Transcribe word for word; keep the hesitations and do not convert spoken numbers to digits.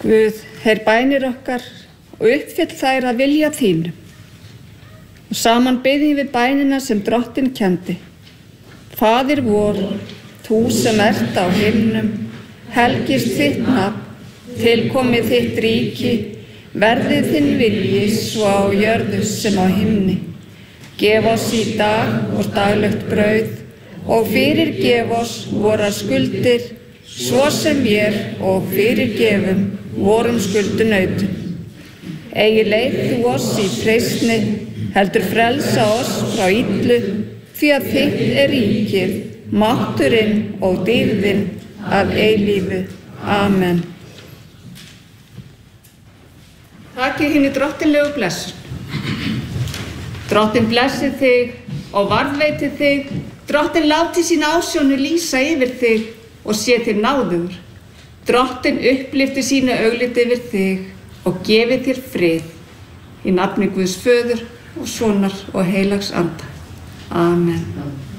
Guð, heyr bænir okkar og uppfyll þær að vilja þínum. Og saman biðjum við bænina sem Drottinn kenndi. Faðir vor, þú sem ert á himnum, helgist þitt nafn, tilkomið þitt ríki, verðið þinn vilji svo á jörðu sem á himni. Gef oss í dag vort daglegt brauð og fyrirgef oss vorar skuldir, svo sem vér og fyrirgefum vorum skuldunautum. Eigi leið þú oss í freistni, heldur frelsa oss frá illu, því að þitt er ríkið, mátturinn og dýrðin að eilífu. Amen. Takið hinni drottinlegu blessun. Drottinn blessi þig og varðveiti þig, Drottinn láti sín ásjónu lýsa yfir þig og sé þér náðugur. Drottinn upplyfti sínu augliti yfir þig og gefi þér frið. Í nafni Guðs föður og Sonar og heilags anda. Amen.